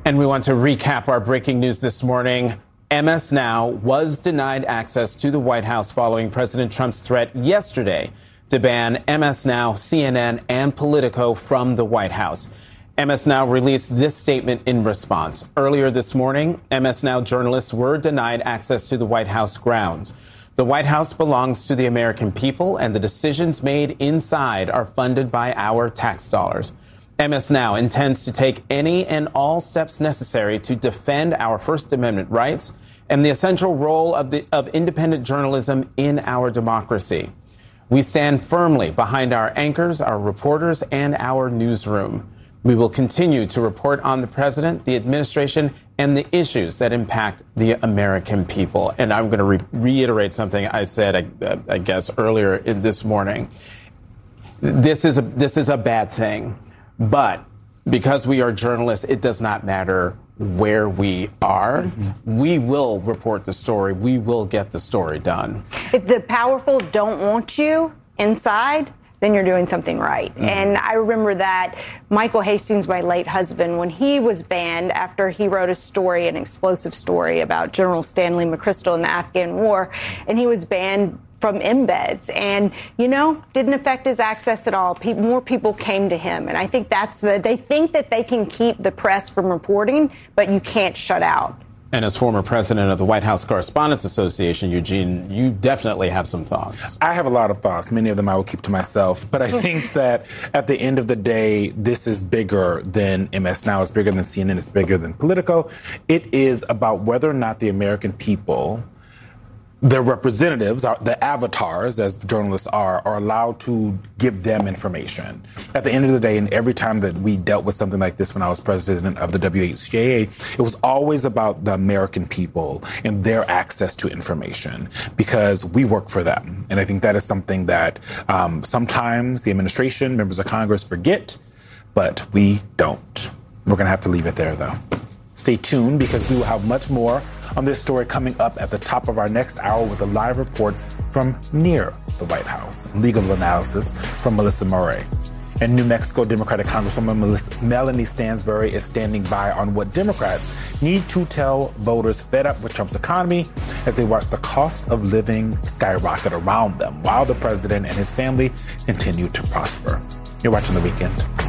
And we want to recap our breaking news this morning. MS Now was denied access to the White House following President Trump's threat yesterday to ban MS Now, CNN, and Politico from the White House. MS Now released this statement in response. Earlier this morning, MS Now journalists were denied access to the White House grounds. The White House belongs to the American people, and the decisions made inside are funded by our tax dollars. MS Now intends to take any and all steps necessary to defend our First Amendment rights and the essential role of independent journalism in our democracy. We stand firmly behind our anchors, our reporters, and our newsroom. We will continue to report on the president, the administration, and the issues that impact the American people. And I'm going to reiterate something I said, I guess, earlier this morning. This is a bad thing. But because we are journalists, it does not matter where we are. We will report the story. We will get the story done. If the powerful don't want you inside, then you're doing something right. And I remember that Michael Hastings, my late husband, when he was banned after he wrote a story, an explosive story about General Stanley McChrystal in the Afghan war, and he was banned from embeds and, didn't affect his access at all. More people came to him. And I think they think that they can keep the press from reporting, but you can't shut out. And as former president of the White House Correspondents Association, Eugene, you definitely have some thoughts. I have a lot of thoughts. Many of them I will keep to myself. But I think that at the end of the day, this is bigger than MS Now. It's bigger than CNN. It's bigger than Politico. It is about whether or not the American people, their representatives, the avatars, as journalists are allowed to give them information. At the end of the day, and every time that we dealt with something like this when I was president of the WHJA, it was always about the American people and their access to information because we work for them. And I think that is something that sometimes the administration, members of Congress forget, but we don't. We're going to have to leave it there, though. Stay tuned because we will have much more on this story coming up at the top of our next hour with a live report from near the White House. Legal analysis from Melissa Murray. And New Mexico Democratic Congresswoman Melanie Stansbury is standing by on what Democrats need to tell voters fed up with Trump's economy as they watch the cost of living skyrocket around them while the president and his family continue to prosper. You're watching The Weekend.